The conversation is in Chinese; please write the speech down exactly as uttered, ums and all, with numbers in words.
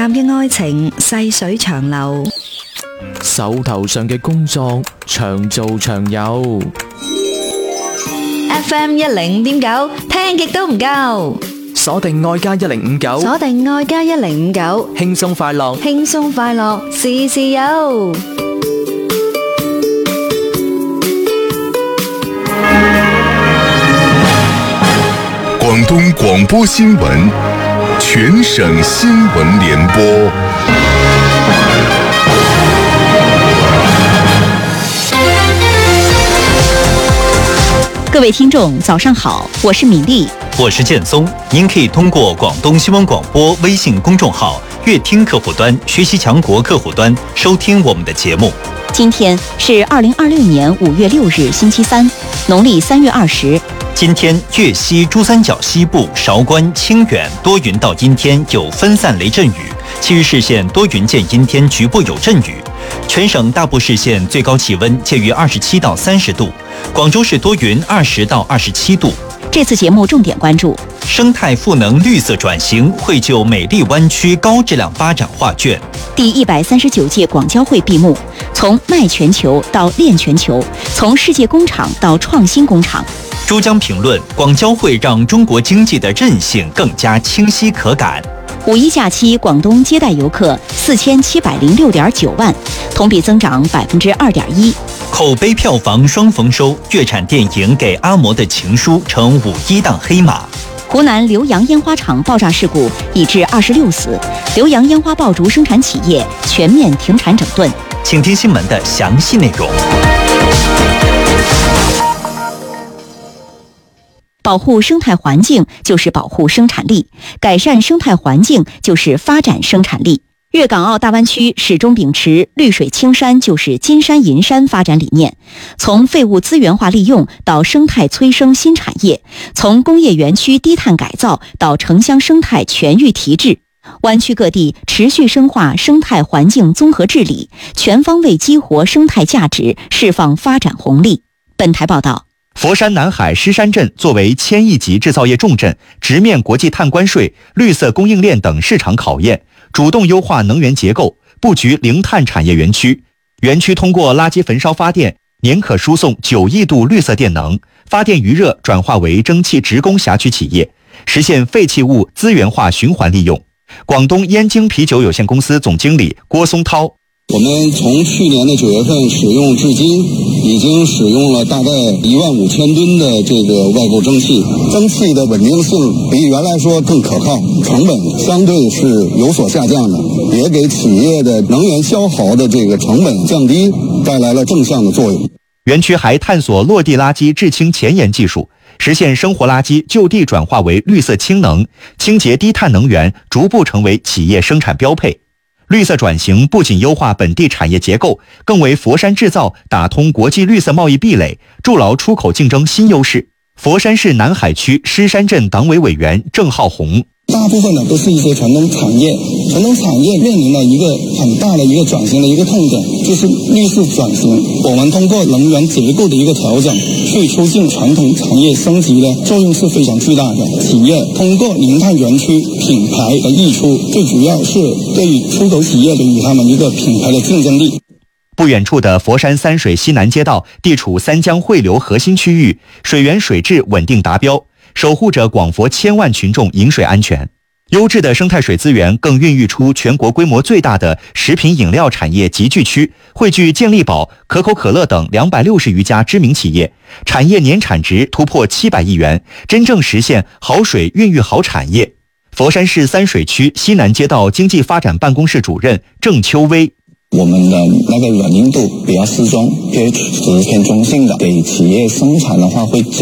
淡嘅愛情細水長流， 手頭上嘅工作長做長有。 F M 一零五點九，聽極都唔夠。 鎖定愛家一零五九， 鎖定愛家一零五九， 輕鬆快樂， 輕鬆快樂，事事有。 廣東廣播新聞，全省新聞聯播。 各位聽眾早上好，我是米粒， 我是建松。您可以通過廣東新聞廣播微信公眾號、粵聽客戶端、學習強國客戶端收聽我們的節目。 今天是二零二六年五月六日，星期三，農曆三月二十。 今天粵西珠三角西部、韶關、清遠多雲到陰天，有分散雷陣雨；其餘市縣多雲見陰天，局部有陣雨。全省大部市縣最高氣溫介於二十七到三十度，廣州市多雲二十到二十七度。 這次節目重點關注生態賦能綠色轉型，惠就美麗灣區高質量發展畫卷。 第一百三十九屆廣交會閉幕，從賣全球到鏈全球，從世界工廠到創新工廠。 珠江評論：廣交會讓中國經濟的韌性更加清晰可感。 五一假期，廣東接待遊客四千七百零六點九萬，同比增長百分之二點一。 口碑票房雙豐收，粵產電影《給阿嬤的情書》成五一檔黑馬。 湖南浏陽煙花廠爆炸事故已致二十六死，瀏陽煙花爆竹生產企業全面停產整頓。 請聽新聞的詳細內容。 保護生態環境就是保護生產力，改善生態環境就是發展生產力。粵港澳大灣區始終秉持綠水青山就是金山銀山發展理念，從廢物資源化利用到生態催生新產業，從工業園區低碳改造到城鄉生態全域提質，灣區各地持續深化生態環境綜合治理，全方位激活生態價值，釋放發展紅利。本台報道。 佛山南海獅山鎮作為千億級製造業重鎮，直面國際碳關稅、綠色供應鏈等市場考驗，主動優化能源結構，布局零碳產業園區。園區通過垃圾焚燒發電，年可輸送九億度綠色電能，發電餘熱轉化為蒸汽直供轄區企業，實現廢棄物資源化循環利用。廣東燕京啤酒有限公司總經理郭松濤。 我們從去年的九月份使用至今，已經使用了大概一萬五千噸的這個外購蒸汽，蒸汽的穩定性比原來說更可靠，成本相對是有所下降的，也給企業的能源消耗的這個成本降低帶來了正向的作用。 園區還探索落地垃圾制氫前沿技術，實現生活垃圾就地轉化為綠色氫能，清潔低碳能源逐步成為企業生產標配。綠色轉型不僅優化本地產業結構，更為佛山製造打通國際綠色貿易壁壘，築牢出口競爭新優勢。佛山市南海區獅山鎮黨委委員鄭浩紅。 大部分呢都是一些傳統產業，傳統產業面臨了一個很大的一個轉型的一個痛點，就是綠色轉型。我們通過能源結構的一個調整，去促進傳統產業升級的作用是非常巨大的。企業通過零碳園區品牌的溢出，最主要是對於出口企業給予他們一個品牌的競爭力。 不遠處的佛山三水西南街道地處三江匯流核心區域，水源水質穩定達標，守護着廣佛千萬群眾飲水安全。優質的生態水資源更孕育出全國規模最大的食品飲料產業集聚區，匯聚健力寶、可口可樂等兩百六十餘家知名企業，產業年產值突破七百億元，真正實現好水孕育好產業。佛山市三水區西南街道經濟發展辦公室主任鄭秋薇。 我們的那個軟硬度比較適中 ，pH 值偏中性的，給企業生產的話會減